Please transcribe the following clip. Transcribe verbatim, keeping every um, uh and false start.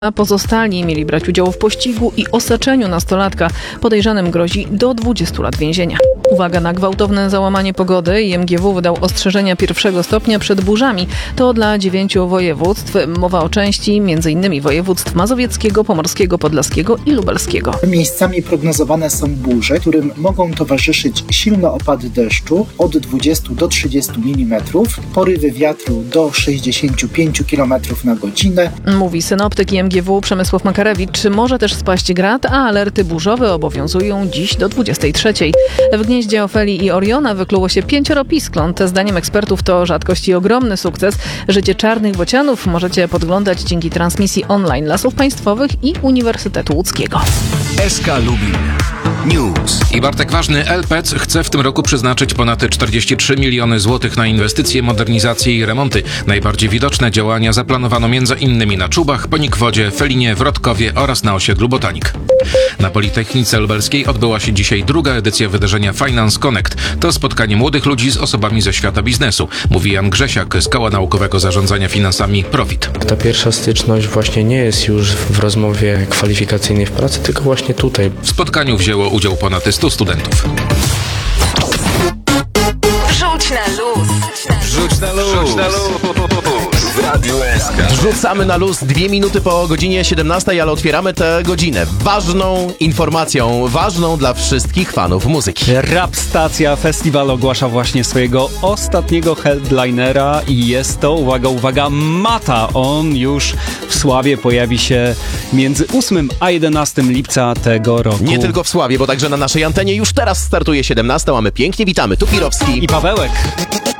A pozostali mieli brać udział w pościgu i osaczeniu nastolatka. Podejrzanym grozi do dwudziestu lat więzienia. Uwaga na gwałtowne załamanie pogody. I M G W wydał ostrzeżenia pierwszego stopnia przed burzami. To dla dziewięciu województw. Mowa o części między innymi województw mazowieckiego, pomorskiego, podlaskiego i lubelskiego. Miejscami prognozowane są burze, którym mogą towarzyszyć silne opady deszczu od dwudziestu do trzydziestu milimetrów, porywy wiatru do sześćdziesięciu pięciu kilometrów na godzinę. Mówi synoptyk I M G W Przemysław Makarewicz. Może też spaść grad, a alerty burzowe obowiązują dziś do dwudziestej trzeciej. W gnieździe Ofelii i Oriona wykluło się pięcioro piskląt. Zdaniem ekspertów to rzadkość i ogromny sukces. Życie czarnych bocianów możecie podglądać dzięki transmisji online Lasów Państwowych i Uniwersytetu Łódzkiego. S K Lubin News. I Bartek Ważny, L P C chce w tym roku przeznaczyć ponad czterdzieści trzy miliony złotych na inwestycje, modernizacje i remonty. Najbardziej widoczne działania zaplanowano między innymi na Czubach, Ponikwodzie, Felinie, Wrotkowie oraz na osiedlu Botanik. Na Politechnice Lubelskiej odbyła się dzisiaj druga edycja wydarzenia Finance Connect. To spotkanie młodych ludzi z osobami ze świata biznesu, mówi Jan Grzesiak z Koła Naukowego Zarządzania Finansami Profit. Ta pierwsza styczność właśnie nie jest już w rozmowie kwalifikacyjnej w pracy, tylko właśnie tutaj. W spotkaniu wzięło udział ponad stu studentów. Wrzuć na luz. Wrzuć na luz. Wrzuć na luz. W Radiu S K. Wrzucamy na luz dwie minuty po godzinie siedemnastej, ale otwieramy tę godzinę ważną informacją, ważną dla wszystkich fanów muzyki. Rap Stacja Festiwal ogłasza właśnie swojego ostatniego headlinera i jest to, uwaga, uwaga, Mata. On już w Sławie pojawi się między ósmego a jedenastego lipca tego roku. Nie tylko w Sławie, bo także na naszej antenie już teraz startuje siedemnasta, a my pięknie witamy. Tu Pirowski i Pawełek.